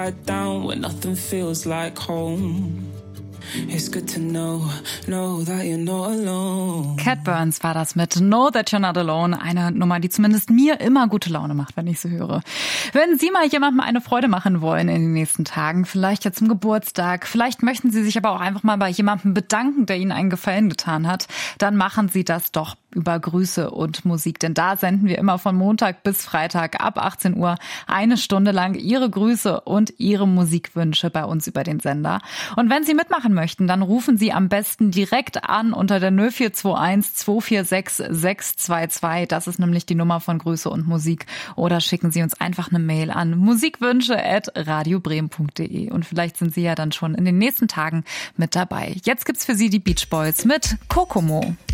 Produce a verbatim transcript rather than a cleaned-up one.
Down when nothing feels like home. It's good to know, know that you're not alone. Cat Burns war das mit Know That You're Not Alone. Eine Nummer, die zumindest mir immer gute Laune macht, wenn ich sie höre. Wenn Sie mal jemandem eine Freude machen wollen in den nächsten Tagen, vielleicht ja zum Geburtstag, vielleicht möchten Sie sich aber auch einfach mal bei jemandem bedanken, der Ihnen einen Gefallen getan hat, dann machen Sie das doch über Grüße und Musik. Denn da senden wir immer von Montag bis Freitag ab achtzehn Uhr eine Stunde lang Ihre Grüße und Ihre Musikwünsche bei uns über den Sender. Und wenn Sie mitmachen möchten, dann rufen Sie am besten direkt an unter der null vier zwei eins zwei vier sechs sechs zwei zwei. Das ist nämlich die Nummer von Grüße und Musik. Oder schicken Sie uns einfach eine Mail an musikwünsche at radiobremen punkt de. Und vielleicht sind Sie ja dann schon in den nächsten Tagen mit dabei. Jetzt gibt's für Sie die Beach Boys mit Kokomo.